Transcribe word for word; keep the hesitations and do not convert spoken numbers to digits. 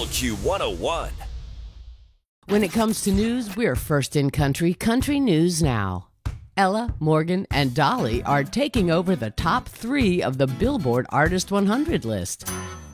L Q one oh one. When it comes to news, we're first in country, Country News Now. Ella, Morgan, and Dolly are taking over the top three of the Billboard Artist one hundred list.